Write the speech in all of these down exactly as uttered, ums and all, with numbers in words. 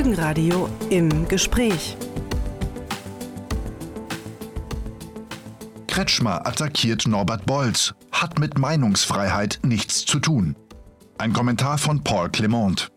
Folgenradio im Gespräch. Kretschmer attackiert Norbert Bolz, hat mit Meinungsfreiheit nichts zu tun. Ein Kommentar von Paul Clement.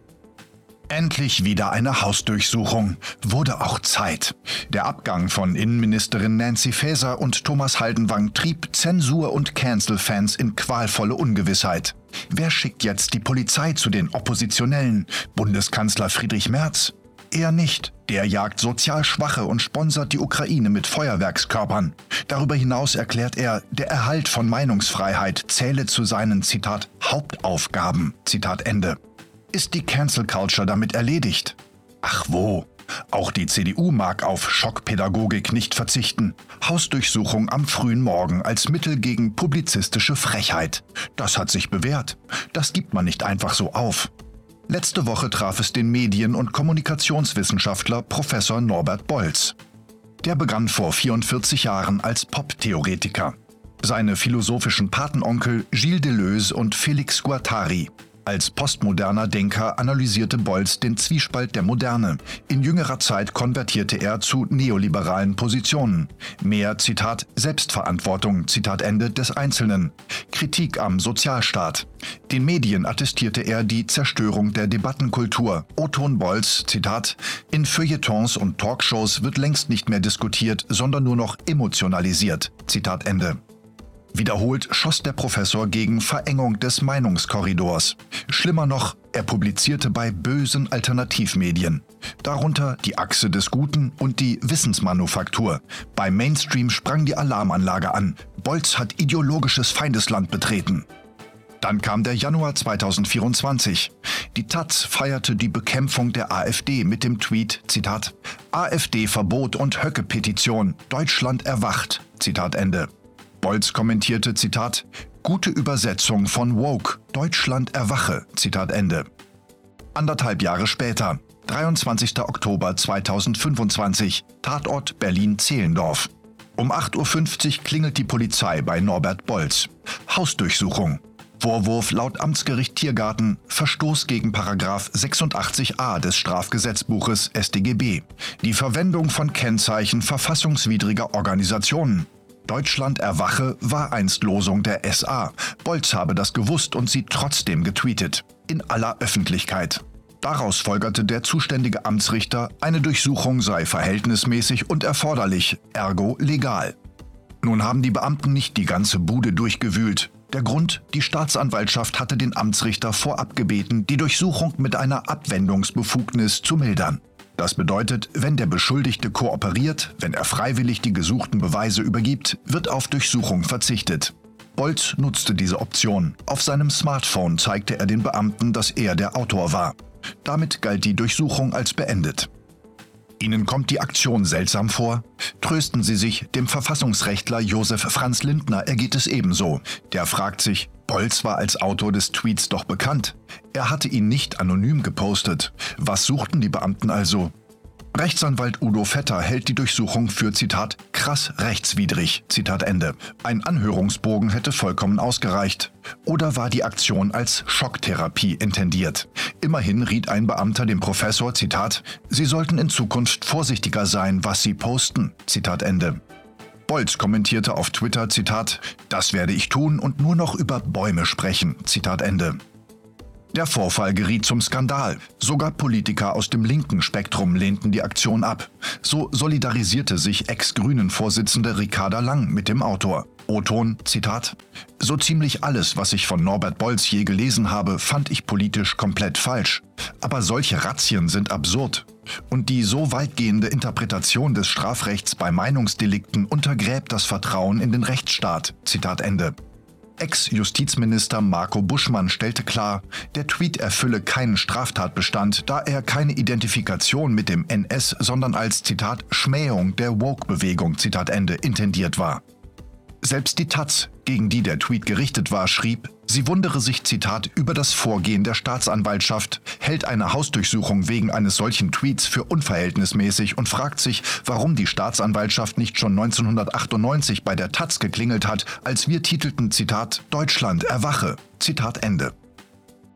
Endlich wieder eine Hausdurchsuchung. Wurde auch Zeit. Der Abgang von Innenministerin Nancy Faeser und Thomas Haldenwang trieb Zensur- und Cancel-Fans in qualvolle Ungewissheit. Wer schickt jetzt die Polizei zu den Oppositionellen? Bundeskanzler Friedrich Merz? Er nicht. Der jagt sozial Schwache und sponsert die Ukraine mit Feuerwerkskörpern. Darüber hinaus erklärt er, der Erhalt von Meinungsfreiheit zähle zu seinen, Zitat, Hauptaufgaben, Zitat Ende. Ist die Cancel Culture damit erledigt? Ach wo, auch die C D U mag auf Schockpädagogik nicht verzichten. Hausdurchsuchung am frühen Morgen als Mittel gegen publizistische Frechheit. Das hat sich bewährt. Das gibt man nicht einfach so auf. Letzte Woche traf es den Medien- und Kommunikationswissenschaftler Professor Norbert Bolz. Der begann vor vierundvierzig Jahren als Pop-Theoretiker. Seine philosophischen Patenonkel Gilles Deleuze und Félix Guattari. Als postmoderner Denker analysierte Bolz den Zwiespalt der Moderne. In jüngerer Zeit konvertierte er zu neoliberalen Positionen. Mehr, Zitat, Selbstverantwortung, Zitat Ende, des Einzelnen. Kritik am Sozialstaat. Den Medien attestierte er die Zerstörung der Debattenkultur. O-Ton Bolz, Zitat, in Feuilletons und Talkshows wird längst nicht mehr diskutiert, sondern nur noch emotionalisiert, Zitat Ende. Wiederholt schoss der Professor gegen Verengung des Meinungskorridors. Schlimmer noch, er publizierte bei bösen Alternativmedien. Darunter die Achse des Guten und die Wissensmanufaktur. Beim Mainstream sprang die Alarmanlage an. Bolz hat ideologisches Feindesland betreten. Dann kam der Januar zweitausendvierundzwanzig. Die Taz feierte die Bekämpfung der AfD mit dem Tweet, Zitat, AfD-Verbot und Höcke-Petition. Deutschland erwacht, Zitat Ende. Bolz kommentierte, Zitat, gute Übersetzung von Woke, Deutschland erwache, Zitat Ende. Anderthalb Jahre später, dreiundzwanzigster Oktober zweitausendfünfundzwanzig, Tatort Berlin-Zehlendorf. Um acht Uhr fünfzig klingelt die Polizei bei Norbert Bolz. Hausdurchsuchung. Vorwurf laut Amtsgericht Tiergarten, Verstoß gegen Paragraph sechsundachtzig a des Strafgesetzbuches S t G B. Die Verwendung von Kennzeichen verfassungswidriger Organisationen. Deutschland erwache war einst Losung der S A. Bolz habe das gewusst und sie trotzdem getweetet. In aller Öffentlichkeit. Daraus folgerte der zuständige Amtsrichter, eine Durchsuchung sei verhältnismäßig und erforderlich, ergo legal. Nun haben die Beamten nicht die ganze Bude durchgewühlt. Der Grund, die Staatsanwaltschaft hatte den Amtsrichter vorab gebeten, die Durchsuchung mit einer Abwendungsbefugnis zu mildern. Das bedeutet, wenn der Beschuldigte kooperiert, wenn er freiwillig die gesuchten Beweise übergibt, wird auf Durchsuchung verzichtet. Bolz nutzte diese Option. Auf seinem Smartphone zeigte er den Beamten, dass er der Autor war. Damit galt die Durchsuchung als beendet. Ihnen kommt die Aktion seltsam vor? Trösten Sie sich, dem Verfassungsrechtler Josef Franz Lindner ergeht es ebenso. Der fragt sich, Bolz war als Autor des Tweets doch bekannt. Er hatte ihn nicht anonym gepostet. Was suchten die Beamten also? Rechtsanwalt Udo Vetter hält die Durchsuchung für, Zitat, krass rechtswidrig, Zitat Ende. Ein Anhörungsbogen hätte vollkommen ausgereicht. Oder war die Aktion als Schocktherapie intendiert? Immerhin riet ein Beamter dem Professor, Zitat, Sie sollten in Zukunft vorsichtiger sein, was Sie posten, Zitat Ende. Bolz kommentierte auf Twitter, Zitat, das werde ich tun und nur noch über Bäume sprechen, Zitat Ende. Der Vorfall geriet zum Skandal. Sogar Politiker aus dem linken Spektrum lehnten die Aktion ab. So solidarisierte sich Ex-Grünen-Vorsitzende Ricarda Lang mit dem Autor. O-Ton, Zitat, so ziemlich alles, was ich von Norbert Bolz je gelesen habe, fand ich politisch komplett falsch. Aber solche Razzien sind absurd. Und die so weitgehende Interpretation des Strafrechts bei Meinungsdelikten untergräbt das Vertrauen in den Rechtsstaat. Zitat Ende. Ex-Justizminister Marco Buschmann stellte klar, der Tweet erfülle keinen Straftatbestand, da er keine Identifikation mit dem N S, sondern als, Zitat, Schmähung der Woke-Bewegung, Zitat Ende, intendiert war. Selbst die Taz, gegen die der Tweet gerichtet war, schrieb, sie wundere sich, Zitat, über das Vorgehen der Staatsanwaltschaft, hält eine Hausdurchsuchung wegen eines solchen Tweets für unverhältnismäßig und fragt sich, warum die Staatsanwaltschaft nicht schon neunzehnhundertachtundneunzig bei der Taz geklingelt hat, als wir titelten, Zitat, Deutschland erwache, Zitat Ende.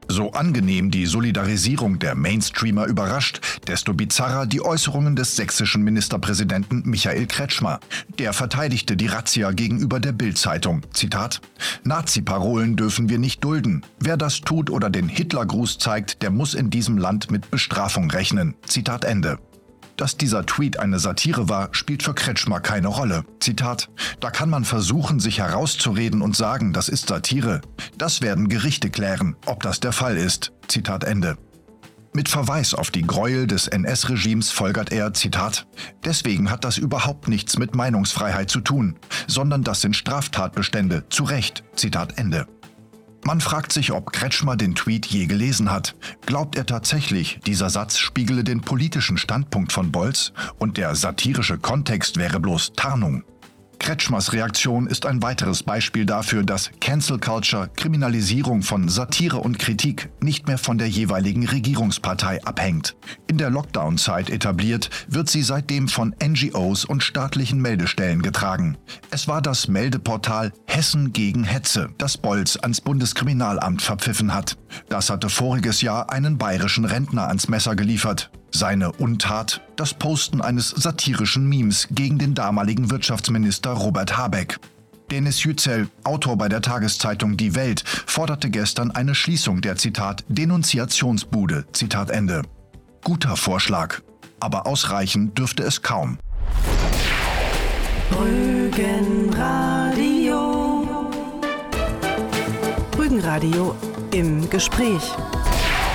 So angenehm die Solidarisierung der Mainstreamer überrascht, desto bizarrer die Äußerungen des sächsischen Ministerpräsidenten Michael Kretschmer. Der verteidigte die Razzia gegenüber der Bild-Zeitung. Zitat: Nazi-Parolen dürfen wir nicht dulden. Wer das tut oder den Hitlergruß zeigt, der muss in diesem Land mit Bestrafung rechnen. Zitat Ende. Dass dieser Tweet eine Satire war, spielt für Kretschmer keine Rolle. Zitat: Da kann man versuchen, sich herauszureden und sagen, das ist Satire. Das werden Gerichte klären, ob das der Fall ist. Zitat Ende. Mit Verweis auf die Gräuel des N S-Regimes folgert er, Zitat: Deswegen hat das überhaupt nichts mit Meinungsfreiheit zu tun, sondern das sind Straftatbestände, zu Recht. Zitat Ende. Man fragt sich, ob Kretschmer den Tweet je gelesen hat. Glaubt er tatsächlich, dieser Satz spiegele den politischen Standpunkt von Bolz und der satirische Kontext wäre bloß Tarnung? Kretschmers Reaktion ist ein weiteres Beispiel dafür, dass Cancel Culture, Kriminalisierung von Satire und Kritik, nicht mehr von der jeweiligen Regierungspartei abhängt. In der Lockdown-Zeit etabliert, wird sie seitdem von N G Os und staatlichen Meldestellen getragen. Es war das Meldeportal Hessen gegen Hetze, das Bolz ans Bundeskriminalamt verpfiffen hat. Das hatte voriges Jahr einen bayerischen Rentner ans Messer geliefert. Seine Untat: das Posten eines satirischen Memes gegen den damaligen Wirtschaftsminister Robert Habeck. Denis Yücel, Autor bei der Tageszeitung Die Welt, forderte gestern eine Schließung der, Zitat, Denunziationsbude. Zitat Ende. Guter Vorschlag, aber ausreichen dürfte es kaum. Rügenradio. Rügenradio im Gespräch.